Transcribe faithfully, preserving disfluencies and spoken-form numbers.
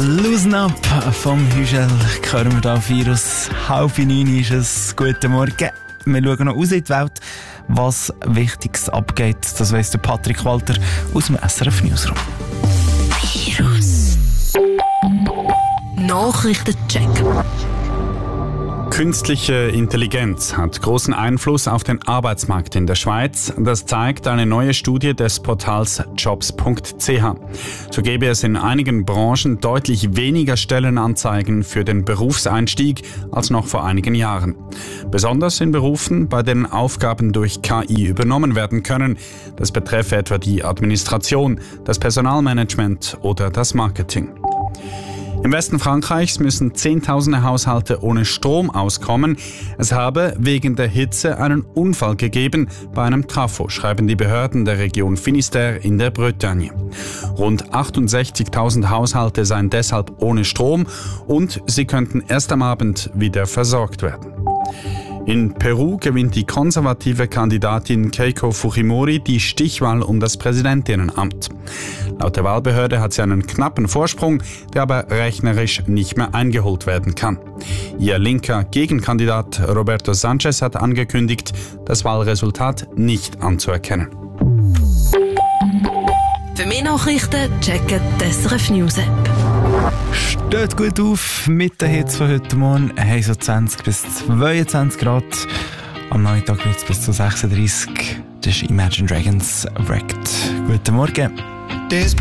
Loosen Up vom Hügel hören wir da auf Virus. Halb neun ist es. Guten Morgen. Wir schauen noch raus in die Welt, was Wichtiges abgeht. Das weiss der Patrick Walter aus dem S R F Newsroom. Virus Nachrichtencheck. Künstliche Intelligenz hat großen Einfluss auf den Arbeitsmarkt in der Schweiz. Das zeigt eine neue Studie des Portals jobs punkt c h. So gäbe es in einigen Branchen deutlich weniger Stellenanzeigen für den Berufseinstieg als noch vor einigen Jahren. Besonders in Berufen, bei denen Aufgaben durch K I übernommen werden können. Das betreffe etwa die Administration, das Personalmanagement oder das Marketing. Im Westen Frankreichs müssen Zehntausende Haushalte ohne Strom auskommen. Es habe wegen der Hitze einen Unfall gegeben bei einem Trafo, schreiben die Behörden der Region Finistère in der Bretagne. Rund achtundsechzigtausend Haushalte seien deshalb ohne Strom und sie könnten erst am Abend wieder versorgt werden. In Peru gewinnt die konservative Kandidatin Keiko Fujimori die Stichwahl um das Präsidentinnenamt. Laut der Wahlbehörde hat sie einen knappen Vorsprung, der aber rechnerisch nicht mehr eingeholt werden kann. Ihr linker Gegenkandidat Roberto Sánchez hat angekündigt, das Wahlresultat nicht anzuerkennen. Für mehr Nachrichten checken die S R F News App. Steht gut auf mit den Hits von heute Morgen. Wir haben so zwanzig bis zweiundzwanzig Grad. Am Nachmittag wird es bis zu sechsunddreißig. Das ist Imagine Dragons Wrecked. Guten Morgen.